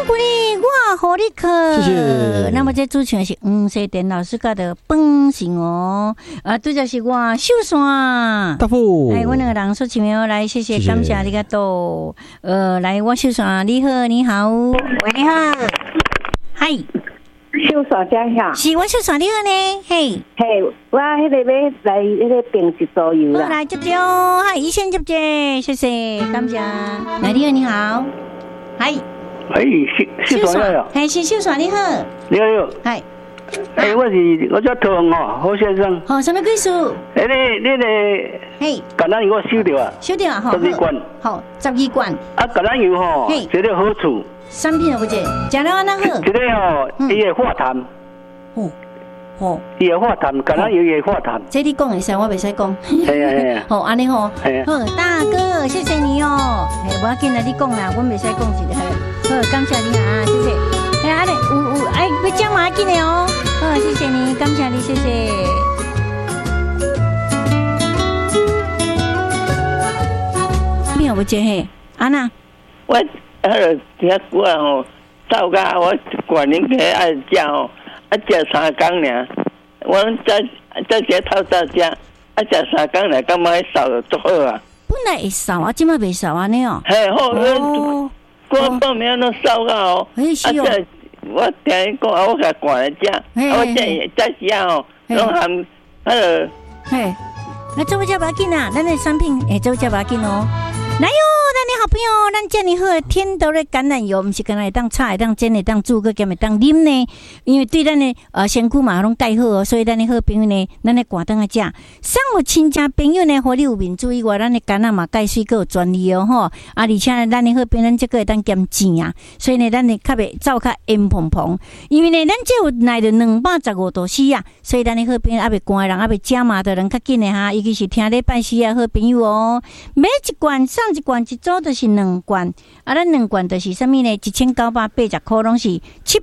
鼓励我好你课， 谢谢。 那么这主持人是西田老师教的本性哦，对就是我秀山大富， 哎，我那个人说前面来，谢谢，感谢你个多，来我秀山，你好，你好，喂，你好，嗨， 秀山姐呀， 是我秀山，你好呢，嘿， 嘿，我迄个要来迄个平一桌游啦， 来接接，嗨，一线接接，谢谢，感谢，来，你好，你好，嗨。 秀山呀， 嘿，是秀山，你好， 你好， 嗨， 我叫陶宏哦，侯先生。 好，什么贵数？ 你个， 嘿， 橄榄油我收到啊， 收到啊，好 ，12罐， 好，12罐。 啊，橄榄油吼，这个好处， 产品不错，吃了安那好。 这个吼，伊会化痰。 好， 伊会化痰，橄榄油也会化痰。 这你讲会使，我袂使讲。 系啊。 好，安尼好。好，大哥，谢谢你哦。我要紧来你讲啦，我袂使讲一个。好，感谢你啊，谢谢。安尼有要讲嘛紧的哦。好，谢谢你，感谢你，谢谢。没有不接嘿，安娜。 我听过吼，到家我管恁个爱食吼，食3工尔。我再食透早食，食3工来，感觉瘦就足好啊。 本来会瘦啊，今麦袂瘦安尼哦。 嘿，好，我半暝拢瘦到哦。 是哦。 我听伊讲，我甲管来食，我再食吼，拢含个。 嘿，那做不叫不要紧啊，咱的产品做不叫不要紧哦。来哟，咱的好朋友，咱这么好天都的橄榄油，不是干那会当炒，会当煎，会当煮，佮兼会当啉呢。因为对咱的身躯嘛拢介好哦，所以咱的好朋友呢，咱的挂灯啊食。上有亲戚朋友呢，互你有面子以外，咱的橄榄嘛介水佮有专利哦吼。而且呢，咱的好朋友，咱这个会当兼钱啊，所以呢，咱的较袂走较烟蓬蓬。因为呢，咱这有耐着215度 C 啊，所以咱的好朋友还袂寒的人，还袂加麻的人较紧的哈，尤其是听礼拜4啊好朋友哦，买一罐上一罐一组就是2罐，咱2罐就是啥物呢？1980块拢是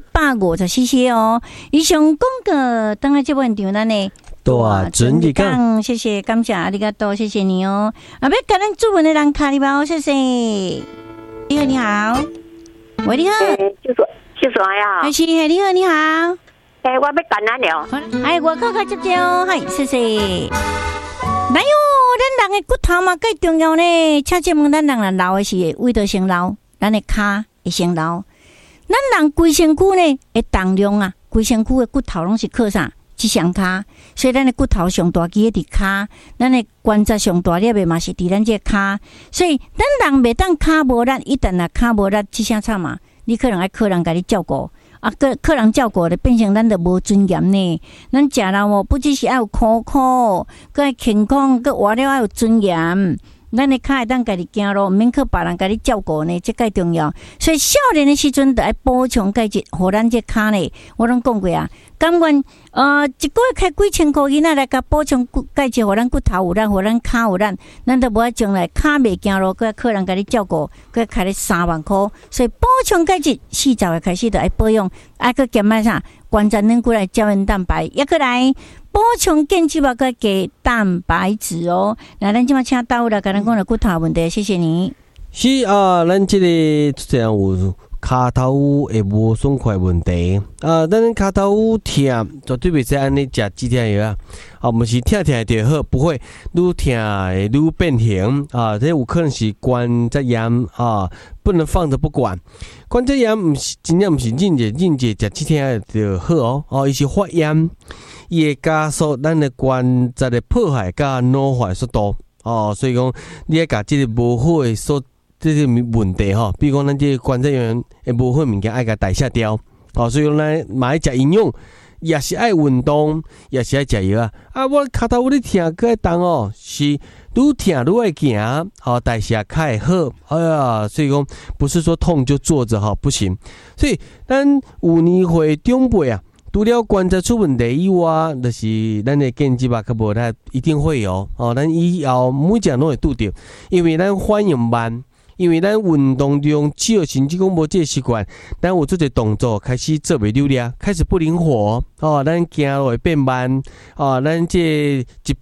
750cc 哦。以上广告，等下这部现场咱呢大准日讲， 谢谢，感谢阿里嘎多，谢谢你哦。要甲咱主文的人卡里包，谢谢。你好，你好，喂，你好， 秀山呀， 还是你好，你好， 我要橄榄了， 我靠接接哦，谢谢。来哟，咱人的骨头嘛介重要呢。请这问咱人啦，老的是胃道先老，咱的骹会先老。咱人规身躯呢，的重量啊，规身躯的骨头拢是靠啥？即双骹，所以咱的骨头上大肌伫骹，咱的关节上大粒的嘛是伫咱这骹。所以咱人袂当骹无力，一旦骹无力，即啥惨嘛？你可能爱靠人甲你照顾。客人照顾咧，变成咱就无尊严呢。咱食人哦，不只是爱有口口，佮爱健康，佮活了爱有尊严。咱的脚会当家己行路，毋免靠别人家己照顾呢，这介重要。所以少年的时阵，就爱补充钙质，互咱这脚呢，我拢讲过啊。甘愿一个月开几千块钱来甲补充钙质，互咱骨头有力，互咱脚有力，咱都无爱将来脚袂行路，佮客人家己照顾，佮开咧3万块。所以补充钙质，40岁开始就爱保养，爱佮减买啥关节软骨来胶原蛋白，也佮来补充健肌肉佮加蛋白质哦。那咱即马请到了，甲咱讲了骨头问题，谢谢你。 是啊，咱这个这样有骹头会无爽快问题咱骹头痛，绝对袂使安尼食止痛药啊！毋是痛就好，不会愈痛会愈变形啊！这有可能是关节炎啊，不能放着不管。关节炎毋是真正毋是忍者食止痛药就好哦，伊是发炎，伊会加速咱的关节的破坏甲老化速度哦，所以讲你要甲这个无好的这些问题吼，比如讲咱这关节炎会无好物件爱甲代谢掉哦，所以讲咱嘛爱食营养，也是爱运动，也是爱食药啊。我骹头有咧痛，佮爱动哦，是愈痛愈爱行，好代谢较会好。哎呀，所以讲不是说痛就坐着哈，不行。所以咱有年岁长辈啊，除了关节出问题以外，就是咱的健肌肉较无力，一定会有哦。咱以后每一项拢会拄着，因为咱反应慢。因为咱运动中少，甚至讲无这个习惯，咱有做一个动作开始做袂溜开始不灵活哦，咱行路会变慢哦，咱这一步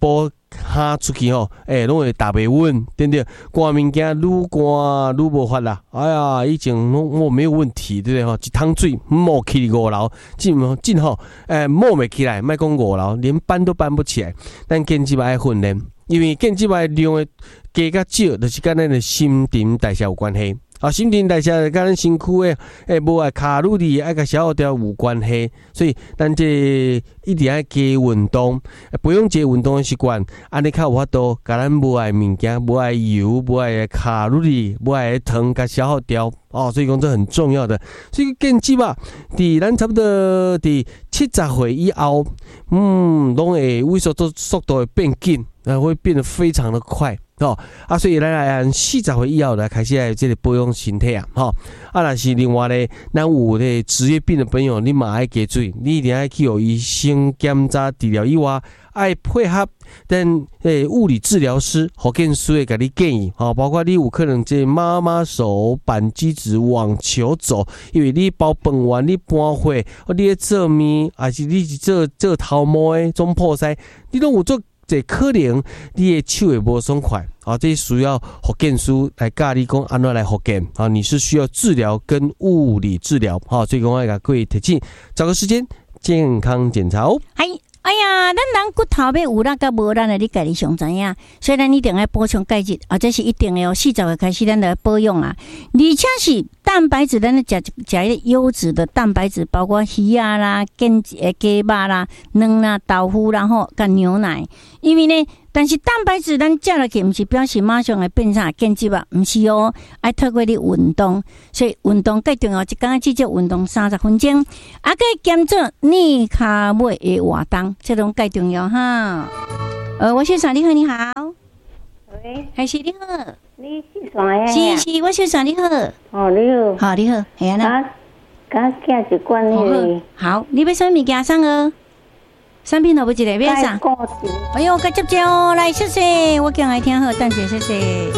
哈出去吼，拢会打袂稳，对不对？寒物件愈寒愈无法啦。哎呀，以前我没有问题，对不对吼？一桶水冒起5楼，真好，冒袂起来，莫讲5楼，连搬都搬不起来。咱建筑爱训练，因为建筑爱量的加较少，就是跟咱的新陈代谢有关系。新陈代谢跟咱身躯的无爱卡路里爱甲消耗掉有关系，所以咱这一定爱加运动，培养这运动的习惯，安尼较有法度，甲咱无爱物件、无爱油、无爱卡路里、无爱糖甲消耗掉。所以讲这很重要的。所以建基吧，伫咱差不多伫70岁以后，拢会萎缩速度会变紧，会变得非常的快。所以咱来按40岁以后来开始来这个保养身体啊，若是另外咧，咱有咧职业病的朋友，你嘛爱加注意，你一定爱去有医生检查治疗以外，爱配合等物理治疗师、保健师会给你建议，包括你有可能这妈妈手、扳机指往球走，因为你包饭完你搬会，你咧做面，还是你是做头毛的总破腮，你拢有做。这可能你的手会无爽快，这需要保健师来教你讲安怎来复健，你是需要治疗跟物理治疗，所以讲我要给各位提醒，找个时间健康检查哦。 哎呀，咱人骨头要有力甲无力的，你家己上知影。所以咱一定要补充钙质，这是一定的哦。40岁开始咱就要保养啊，而且是蛋白质，咱食一个优质的蛋白质，包括鱼啊啦、鸡肉啦、卵啦、豆腐啦吼，甲牛奶。因为呢，但是蛋白质咱食落去，毋是表示马上会变啥健质啊，毋是哦，爱透过你运动，所以运动最重要，一天至少运动30分钟，可以减少逆骹尾的活动，这种最重要哈。我先生你好，你好， 喂， 还是你好， 你是谁呀？ 是，我先生你好， 你好， 你好，系啊啦， 刚寄一罐呢， 好，你要什么物件送哦？产品都不一个，要啥？哎呦，该接哦，来谢谢，我讲来听好，等下谢谢。